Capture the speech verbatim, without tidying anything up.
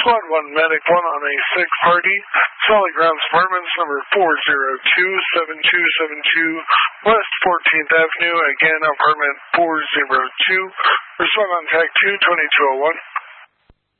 Squad one, Medic one on a sick party. Solid Grounds Apartments, number four zero two, seven two seven two, West fourteenth Avenue. Again, apartment four zero two. Respond on tag two, twenty-two oh one.